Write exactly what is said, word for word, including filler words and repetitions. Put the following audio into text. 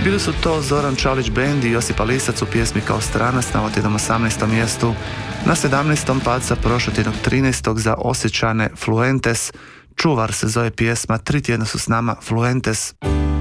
Bili su to Zoran Čalić Band i Josipa Lisac u pjesmi Kao stranac na ovotjednom osamnaestom mjestu. Na sedamnaestom pad sa prošlotjednog trinaestog za Osjećane Fluentes. Čuvar se zove pjesma, tri tjedna su s nama Fluentes.